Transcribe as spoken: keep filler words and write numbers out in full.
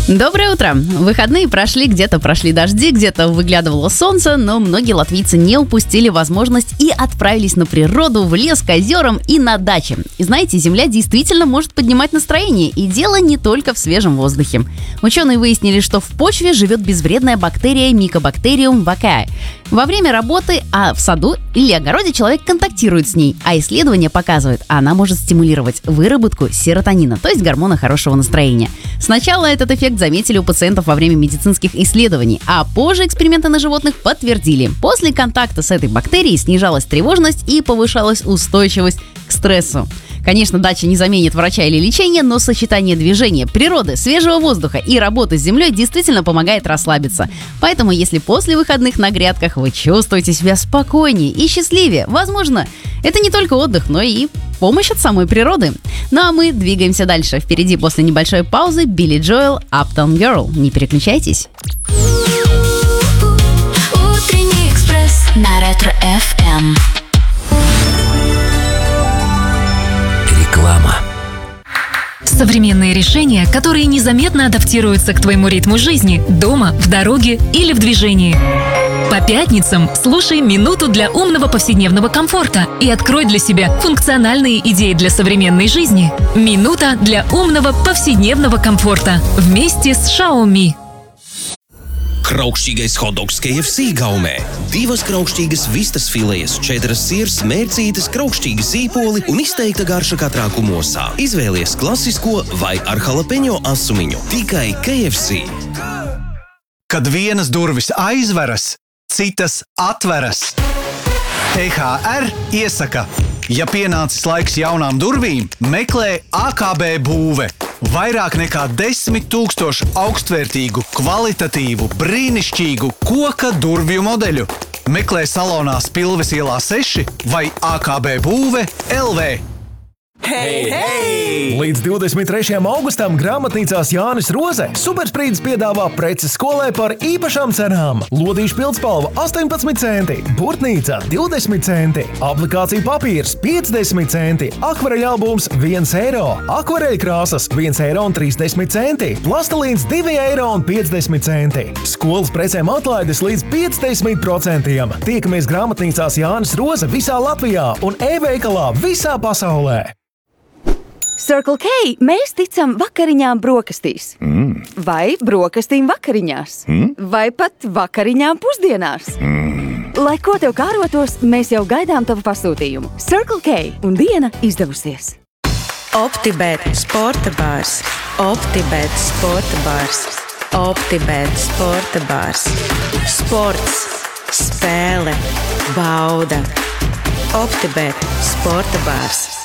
Доброе утро! Выходные прошли, где-то прошли дожди, где-то выглядывало солнце, но многие латвийцы не упустили возможность и отправились на природу, в лес, к озерам и на даче. И знаете, земля действительно может поднимать настроение, и дело не только в свежем воздухе. Ученые выяснили, что в почве живет безвредная бактерия Mycobacterium vaccae. Во время работы, а в саду или огороде человек контактирует с ней, а исследование показывает, она может стимулировать выработку серотонина, то есть гормона хорошего настроения. Сначала этот эффект заметили у пациентов во время медицинских исследований, а позже эксперименты на животных подтвердили. После контакта с этой бактерией снижалась тревожность и повышалась устойчивость к стрессу. Конечно, дача не заменит врача или лечения, но сочетание движения, природы, свежего воздуха и работы с землей действительно помогает расслабиться. Поэтому, если после выходных на грядках вы чувствуете себя спокойнее и счастливее, возможно, это не только отдых, но и помощь от самой природы. Ну а мы двигаемся дальше. Впереди после небольшой паузы Билли Джоэл «Uptown Girl». Не переключайтесь. Утренний экспресс на Ретро эф эм. Реклама. Современные решения, которые незаметно адаптируются к твоему ритму жизни, дома, в дороге или в движении. По пятницам слушай «Минуту для умного повседневного комфорта» и открой для себя функциональные идеи для современной жизни. «Минута для умного повседневного комфорта» вместе с Xiaomi. Kraukšķīgais hotdogs K F C gaumē. Divas kraukšķīgas vistas filejas, četras sirs, mērcītes, kraukšķīgi zīpoli un izteikta garša katrā kumosā. Izvēlies klasisko vai ar jalapeņo asumiņu. Tikai K F C. Kad vienas durvis aizveras, citas atveras. E H R iesaka, ja pienācis laiks jaunām durvīm, meklē A K B būve. Vairāk nekā desmit tūkstošu augstvērtīgu, kvalitatīvu, brīnišķīgu koka durvju modeļu. Meklē salonā Spilves ielā seši vai A K B būve L V. Hei, hei! Līdz divdesmit trešajam augustam grāmatnīcās Jānis Roze Supersprīdis piedāvā preces skolai par īpašām cenām. Lodīšu pildspalva astoņpadsmit centi, burtnīca divdesmit centi, aplikācija papīrs piecdesmit centi, akvareļa albums viens eiro, akvareļa krāsas viens eiro un trīsdesmit centi, plastelīns divi eiro un piecdesmit centi. Skolas precēm atlaides līdz piecdesmit procentiem. Tiekamies grāmatnīcās Jānis Roze visā Latvijā un e-veikalā visā pasaulē. Circle K mēs ticam vakariņām brokastīs. Mm. Vai brokastīm vakariņās. Mm. Vai pat vakariņām pusdienās. Mm. Lai ko tev kārotos, mēs jau gaidām tavu pasūtījumu. Circle K un diena izdevusies. OptiBet sporta bārs. OptiBet sporta bārs. OptiBet sporta bārs. Sports, spēle, bauda. OptiBet sporta bārs.